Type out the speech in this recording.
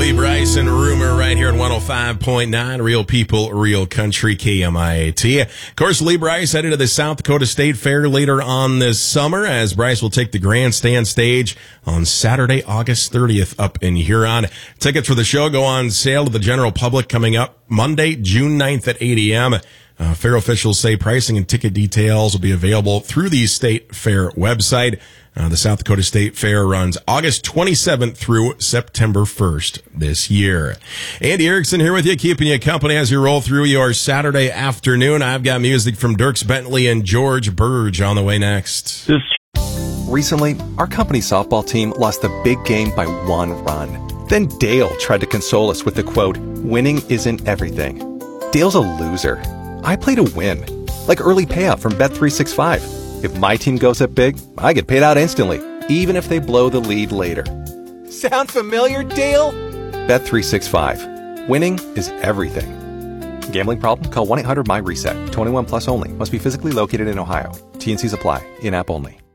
Lee Brice and Rumor right here at 105.9 Real People, Real Country, KMIAT. Of course, Lee Brice headed to the South Dakota State Fair later on this summer, as Brice will take the grandstand stage on Saturday, August 30th up in Huron. Tickets for the show go on sale to the general public coming up Monday, June 9th at 8 a.m. Fair officials say pricing and ticket details will be available through the State Fair website. The South Dakota State Fair runs August 27th through September 1st this year. Andy Erickson here with you, keeping you company as you roll through your Saturday afternoon. I've got music from Dierks Bentley and George Burge on the way next. Recently, our company softball team lost the big game by 1 run. Then Dale tried to console us with the quote, "Winning isn't everything." Dale's a loser. I play to win, like early payout from Bet365. If my team goes up big, I get paid out instantly, even if they blow the lead later. Sound familiar, Dale? Bet365. Winning is everything. Gambling problem? Call 1-800-MY-RESET. 21 plus only. Must be physically located in Ohio. T&Cs apply. In-app only.